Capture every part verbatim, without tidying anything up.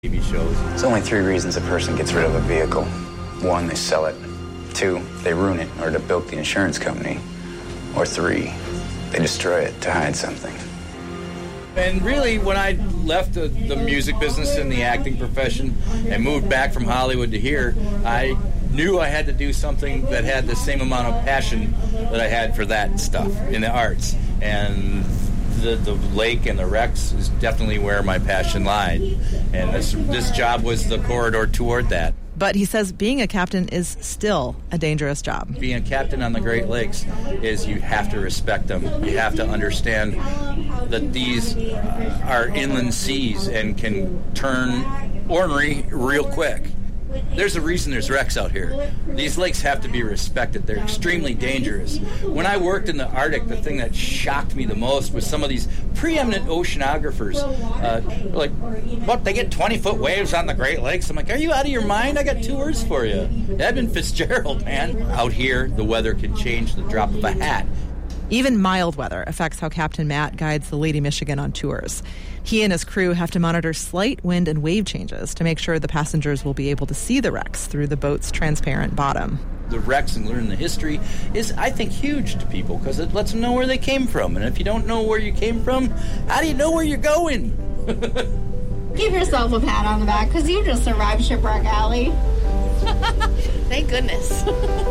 T V shows. There's only three reasons a person gets rid of a vehicle. One, they sell it. Two, they ruin it in order to bilk the insurance company. Or three, they destroy it to hide something. And really, when I left the, the music business and the acting profession and moved back from Hollywood to here, I knew I had to do something that had the same amount of passion that I had for that stuff in the arts. And the, the lake and the wrecks is definitely where my passion lied. And this, this job was the corridor toward that. But he says being a captain is still a dangerous job. Being a captain on the Great Lakes is you have to respect them. You have to understand that these are inland seas and can turn ornery real quick. There's a reason there's wrecks out here. These lakes have to be respected. They're extremely dangerous. When I worked in the Arctic, the thing that shocked me the most was some of these preeminent oceanographers. Uh, like, what, they get twenty-foot waves on the Great Lakes? I'm like, are you out of your mind? I got two words for you. Edmund Fitzgerald, man. Out here, the weather can change the drop of a hat. Even mild weather affects how Captain Matt guides the Lady Michigan on tours. He and his crew have to monitor slight wind and wave changes to make sure the passengers will be able to see the wrecks through the boat's transparent bottom. The wrecks and learning the history is, I think, huge to people because it lets them know where they came from. And if you don't know where you came from, how do you know where you're going? Give yourself a pat on the back because you just survived Shipwreck Alley. Thank goodness.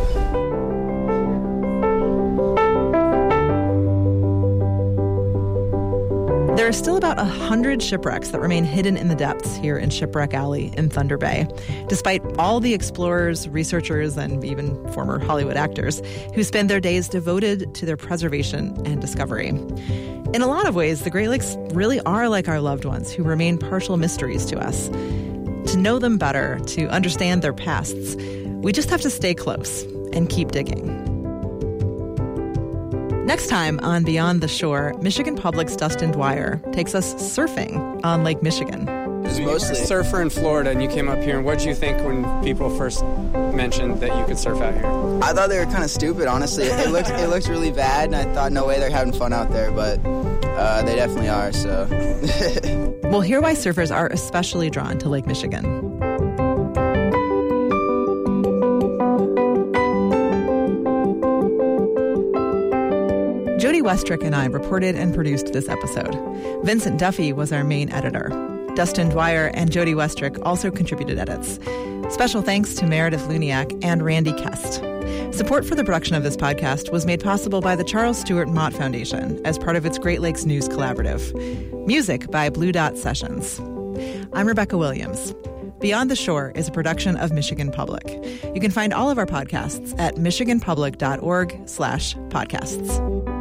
There are still about one hundred shipwrecks that remain hidden in the depths here in Shipwreck Alley in Thunder Bay, despite all the explorers, researchers, and even former Hollywood actors who spend their days devoted to their preservation and discovery. In a lot of ways, the Great Lakes really are like our loved ones who remain partial mysteries to us. To know them better, to understand their pasts, we just have to stay close and keep digging. Next time on Beyond the Shore, Michigan Public's Dustin Dwyer takes us surfing on Lake Michigan. It's mostly a surfer in Florida, and you came up here, and what did you think when people first mentioned that you could surf out here? I thought they were kind of stupid, honestly. It looked it looked really bad, and I thought, no way they're having fun out there, but uh, they definitely are, so. We'll hear why surfers are especially drawn to Lake Michigan. Jody Westrick and I reported and produced this episode. Vincent Duffy was our main editor. Dustin Dwyer and Jody Westrick also contributed edits. Special thanks to Meredith Luniak and Randy Kest. Support for the production of this podcast was made possible by the Charles Stewart Mott Foundation as part of its Great Lakes News Collaborative. Music by Blue Dot Sessions. I'm Rebecca Williams. Beyond the Shore is a production of Michigan Public. You can find all of our podcasts at michiganpublic.org slash podcasts.